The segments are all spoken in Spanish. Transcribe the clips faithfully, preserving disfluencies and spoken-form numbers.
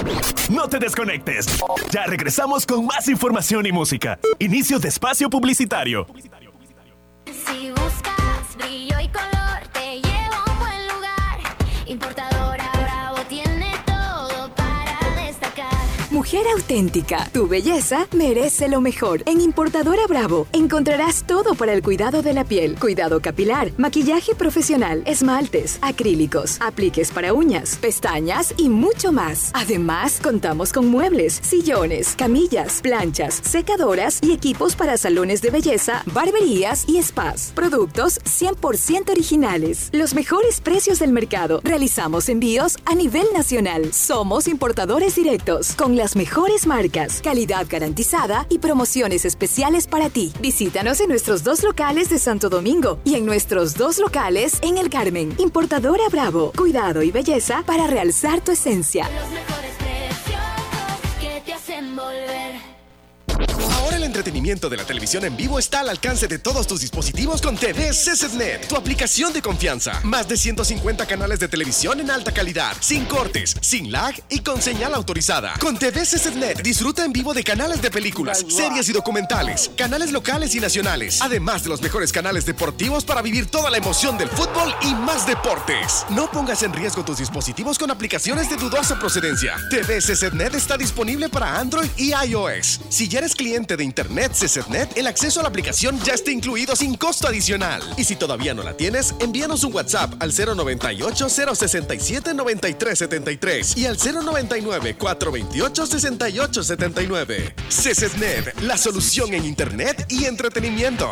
No te desconectes. Ya regresamos con más información y música. Inicio de espacio publicitario. Si buscas brillo y color, te llevo a un buen lugar. Importadora Bravo tiene todo para destacar. Mujer auténtica, tu belleza merece lo mejor. En Importadora Bravo encontrarás todo para el cuidado de la piel, cuidado capilar, maquillaje profesional, esmaltes, acrílicos, apliques para uñas, pestañas y mucho más. Además, contamos con muebles, sillones, camillas, planchas, secadoras y equipos para salones de belleza, barberías y spas. Productos cien por ciento originales. Los mejores precios del mercado. Realizamos envíos a nivel nacional. Somos importadores directos con las mejores marcas, calidad garantizada y promociones especiales para ti. Visítanos en nuestros dos locales de Santo Domingo y en nuestros dos locales en El Carmen. Importadora Bravo, cuidado y belleza para realzar tu esencia. Los mejores precios que te hacen volver. Ahora el entretenimiento de la televisión en vivo está al alcance de todos tus dispositivos con T V C Z Net, tu aplicación de confianza. Más de ciento cincuenta canales de televisión en alta calidad, sin cortes, sin lag y con señal autorizada. Con T V C Z Net disfruta en vivo de canales de películas, series y documentales, canales locales y nacionales, además de los mejores canales deportivos para vivir toda la emoción del fútbol y más deportes. No pongas en riesgo tus dispositivos con aplicaciones de dudosa procedencia. T V C Z Net está disponible para Android y iOS. Si ya eres cliente de Internet C Z Net, el acceso a la aplicación ya está incluido sin costo adicional. Y si todavía no la tienes, envíanos un WhatsApp al cero noventa y ocho, cero sesenta y siete, noventa y tres setenta y tres y al cero noventa y nueve, cuatrocientos veintiocho, sesenta y ocho setenta y nueve. C Z Net, la solución en Internet y entretenimiento.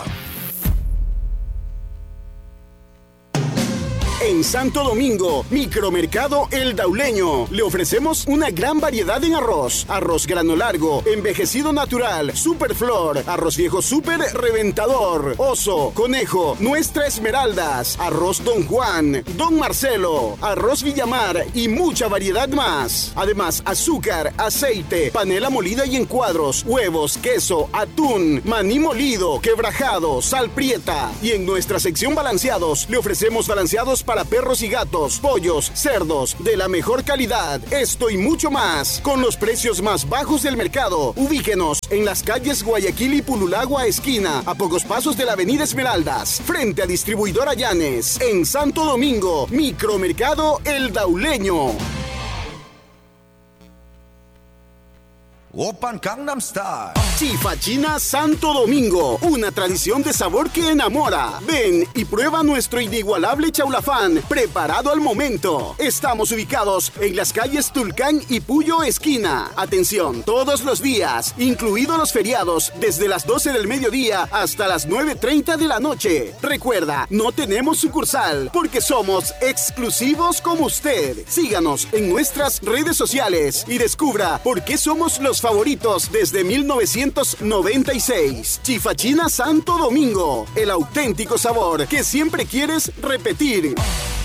En Santo Domingo, Micromercado El Dauleño. Le ofrecemos una gran variedad en arroz. Arroz grano largo, envejecido natural, Superflor, arroz viejo super reventador, oso, conejo, nuestra esmeraldas, arroz Don Juan, Don Marcelo, arroz Villamar y mucha variedad más. Además, azúcar, aceite, panela molida y en cuadros, huevos, queso, atún, maní molido, quebrajado, sal prieta. Y en nuestra sección balanceados, le ofrecemos balanceados para perros y gatos, pollos, cerdos, de la mejor calidad. Esto y mucho más, con los precios más bajos del mercado. Ubíquenos en las calles Guayaquil y Pululagua esquina, a pocos pasos de la avenida Esmeraldas, frente a Distribuidora Llanes. En Santo Domingo, Micromercado El Dauleño. Open Gangnam Style. Chifachina Santo Domingo, una tradición de sabor que enamora. Ven y prueba nuestro inigualable chaulafán, preparado al momento. Estamos ubicados en las calles Tulcán y Puyo esquina. Atención, todos los días, incluidos los feriados, desde las doce del mediodía hasta las nueve treinta de la noche. Recuerda, no tenemos sucursal, porque somos exclusivos como usted. Síganos en nuestras redes sociales y descubra por qué somos los favoritos desde mil novecientos noventa y seis. Chifachina Santo Domingo, el auténtico sabor que siempre quieres repetir.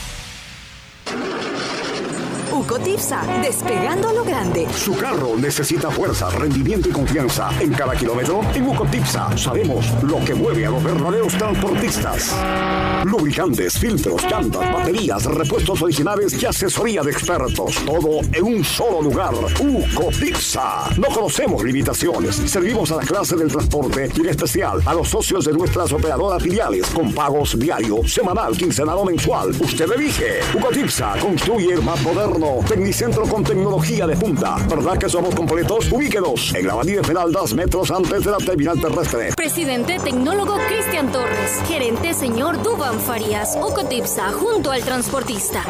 Ucotipsa, despegando a lo grande. Su carro necesita fuerza, rendimiento y confianza. En cada kilómetro, en Ucotipsa, sabemos lo que mueve a los verdaderos transportistas. Lubricantes, filtros, llantas, baterías, repuestos originales y asesoría de expertos. Todo en un solo lugar. Ucotipsa. No conocemos limitaciones. Servimos a la clase del transporte y en especial a los socios de nuestras operadoras filiales con pagos diario, semanal, quincenal o mensual. Usted elige. Ucotipsa construye el más moderno Tecnicentro con tecnología de punta. ¿Verdad que somos completos? Ubíquenos en la avenida Esmeraldas, metros antes de la terminal terrestre. Presidente Tecnólogo Cristian Torres. Gerente señor Dubán Farías. Ucotipsa, junto al transportista.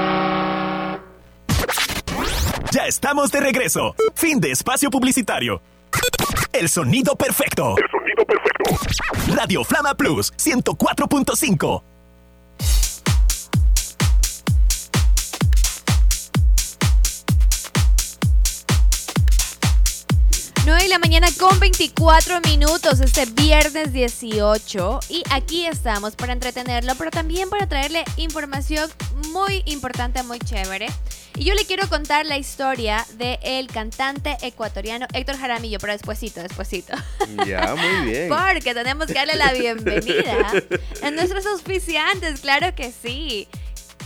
Ya estamos de regreso. Fin de espacio publicitario. El sonido perfecto. El sonido perfecto. Radio Flama Plus ciento cuatro punto cinco. nueve de la mañana con veinticuatro minutos este viernes dieciocho y aquí estamos para entretenerlo, pero también para traerle información muy importante, muy chévere. Y yo le quiero contar la historia del cantante ecuatoriano Héctor Jaramillo, pero despuesito, despuesito. Ya, muy bien. Porque tenemos que darle la bienvenida a nuestros auspiciantes, claro que sí.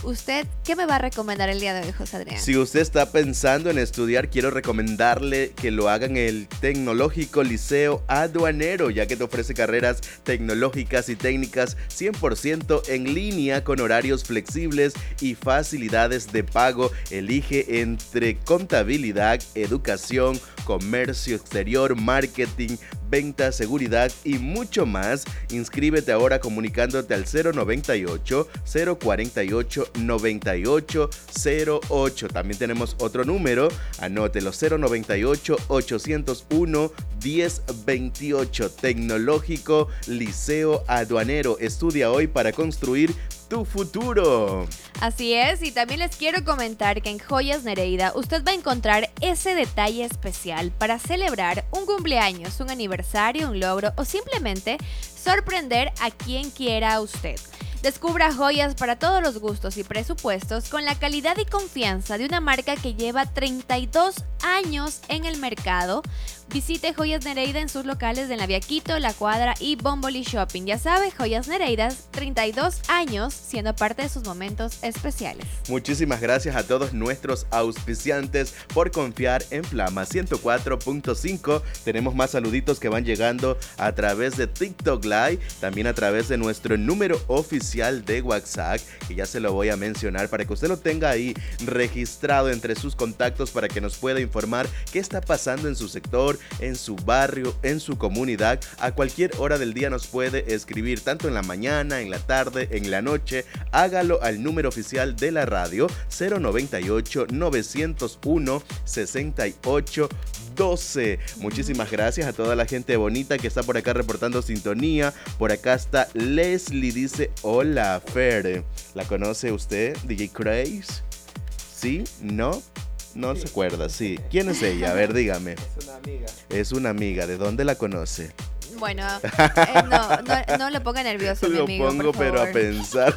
¿usted qué me va a recomendar el día de hoy, José Adrián? Si usted está pensando en estudiar, quiero recomendarle que lo hagan en el Tecnológico Liceo Aduanero, ya que te ofrece carreras tecnológicas y técnicas cien por ciento en línea con horarios flexibles y facilidades de pago. Elige entre contabilidad, educación, comercio exterior, marketing, venta, seguridad y mucho más. Inscríbete ahora comunicándote al cero noventa y ocho, cero cuarenta y ocho, noventa y ocho cero ocho. También tenemos otro número, anótelo, cero noventa y ocho, ochocientos uno, diez veintiocho. Tecnológico Liceo Aduanero. Estudia hoy para construir tu futuro. Así es, y también les quiero comentar que en Joyas Nereida usted va a encontrar ese detalle especial para celebrar un cumpleaños, un aniversario, un logro o simplemente sorprender a quien quiera usted. Descubra joyas para todos los gustos y presupuestos con la calidad y confianza de una marca que lleva treinta y dos años en el mercado. Visite Joyas Nereida en sus locales de La Vía Quito, La Cuadra y Bomboli Shopping. Ya sabe, Joyas Nereida, treinta y dos años siendo parte de sus momentos especiales. Muchísimas gracias a todos nuestros auspiciantes por confiar en Flama ciento cuatro punto cinco. Tenemos más saluditos que van llegando a través de TikTok Live, también a través de nuestro número oficial de WhatsApp, que ya se lo voy a mencionar para que usted lo tenga ahí registrado entre sus contactos para que nos pueda informar qué está pasando en su sector, en su barrio, en su comunidad. A cualquier hora del día nos puede escribir, tanto en la mañana, en la tarde, en la noche. Hágalo al número oficial de la radio cero noventa y ocho, novecientos uno, sesenta y ocho doce. Muchísimas gracias a toda la gente bonita que está por acá reportando sintonía. Por acá está Leslie, dice: hola Fer, ¿la conoce usted, D J Craze? ¿Sí? ¿No? No se acuerda, sí. ¿Quién es ella? A ver, dígame. Es una amiga. Es una amiga. ¿De dónde la conoce? Bueno, eh, no, no, no lo ponga nervioso, mi Lo amigo, pongo por pero a favor. pensar.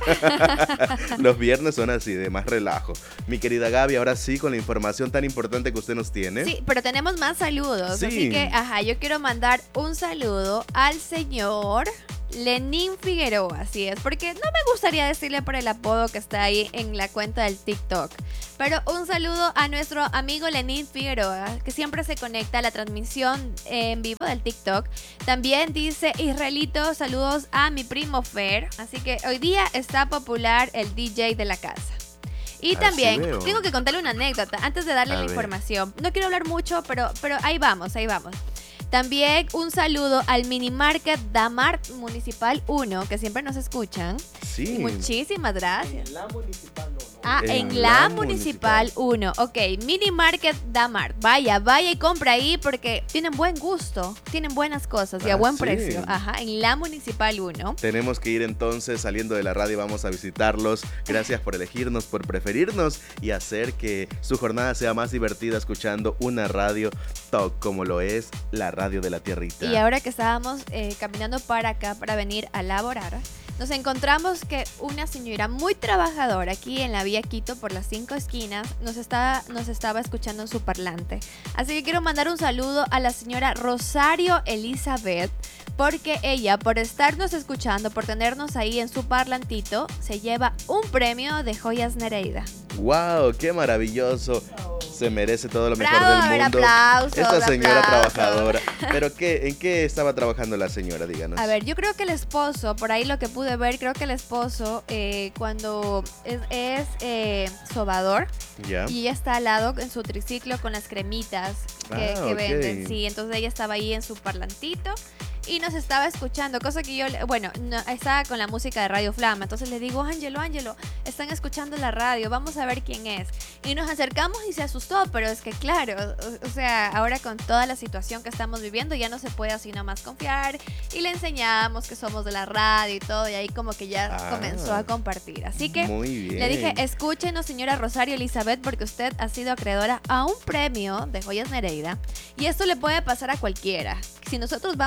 Los viernes son así, de más relajo. Mi querida Gaby, ahora sí, con la información tan importante que usted nos tiene. Sí, pero tenemos más saludos, Sí. así que, ajá, yo quiero mandar un saludo al señor Lenín Figueroa, así es, porque no me gustaría decirle por el apodo que está ahí en la cuenta del TikTok, pero un saludo a nuestro amigo Lenín Figueroa, que siempre se conecta a la transmisión en vivo del TikTok. También dice Israelito, saludos a mi primo Fer, así que hoy día está popular el D J de la casa. Y Así también veo. tengo que contarle una anécdota antes de darle A la ver. información. No quiero hablar mucho, pero, pero ahí vamos, ahí vamos. También un saludo al Mini Market Damart Municipal uno, que siempre nos escuchan. Sí. Muchísimas gracias. En la municipal no, no. Ah, en, En la, la Municipal uno. Ok, Mini Market Damart. Vaya, vaya y compra ahí porque tienen buen gusto, tienen buenas cosas y a Ah, buen sí. precio. Ajá, en la Municipal uno. Tenemos que ir entonces saliendo de la radio, vamos a visitarlos. Gracias por elegirnos, por preferirnos y hacer que su jornada sea más divertida escuchando una radio top como lo es la radio de la tierrita. Y ahora que estábamos eh, caminando para acá para venir a laborar, nos encontramos que una señora muy trabajadora aquí en la vía Quito por las cinco esquinas nos, está, nos estaba escuchando en su parlante. Así que quiero mandar un saludo a la señora Rosario Elizabeth, porque ella, por estarnos escuchando, por tenernos ahí en su parlantito, se lleva un premio de Joyas Nereida. ¡Wow! ¡Qué maravilloso! Se merece todo lo mejor Bravo, a del ver, mundo. aplausos, Esta señora aplausos. trabajadora. ¿Pero qué? ¿En qué estaba trabajando la señora? Díganos. A ver, yo creo que el esposo, por ahí lo que pude ver, creo que el esposo eh, cuando es, es eh, sobador ¿Ya? y ella está al lado en su triciclo con las cremitas que, Ah, que ok. venden, sí, entonces ella estaba ahí en su parlantito y nos estaba escuchando, cosa que yo, le- bueno, no, estaba con la música de Radio Flama, entonces le digo, Ángelo, Ángelo, están escuchando la radio, vamos a ver quién es. Y nos acercamos y se asustó, pero es que claro, o, o sea, ahora con toda la situación que estamos viviendo ya no se puede así nomás confiar y le enseñamos que somos de la radio y todo y ahí como que ya Ah, comenzó a compartir. Así que Muy bien. le dije, escúchenos señora Rosario Elizabeth porque usted ha sido acreedora a un premio de Joyas Nereida y esto le puede pasar a cualquiera. Si nosotros vamos por la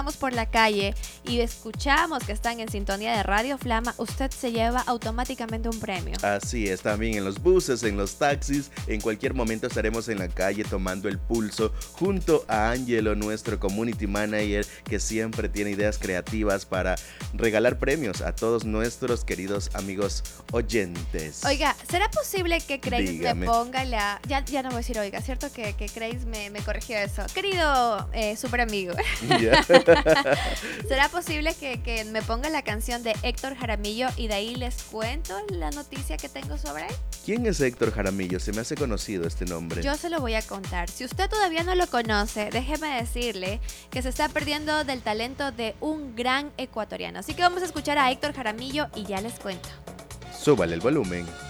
calle y escuchamos que están en sintonía de Radio Flama, usted se lleva automáticamente un premio. Así es, también en los buses, en los taxis, en cualquier momento estaremos en la calle tomando el pulso junto a Ángelo, nuestro community manager, que siempre tiene ideas creativas para regalar premios a todos nuestros queridos amigos oyentes. Oiga, ¿será posible que Grace Dígame. me ponga la... Ya, ya no voy a decir oiga, ¿cierto? Que, que Grace me, me corrigió eso. Querido eh, super amigo. Yeah. ¿Será posible que, que me ponga la canción de Héctor Jaramillo y de ahí les cuento la noticia que tengo sobre él? ¿Quién es Héctor Jaramillo? Se me hace conocido este nombre. Yo se lo voy a contar. Si usted todavía no lo conoce, déjeme decirle que se está perdiendo del talento de un gran ecuatoriano. Así que vamos a escuchar a Héctor Jaramillo y ya les cuento. Súbale el volumen.